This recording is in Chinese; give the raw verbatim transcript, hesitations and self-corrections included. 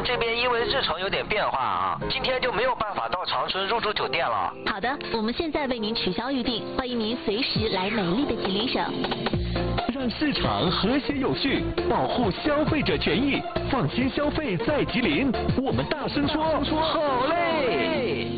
这边因为日程有点变化啊，今天就没有办法到长春入住酒店了。 好的，我们现在为您取消预订，欢迎您随时来美丽的吉林省。 让市场和谐有序，保护消费者权益，放心消费在吉林。我们大声说，好嘞！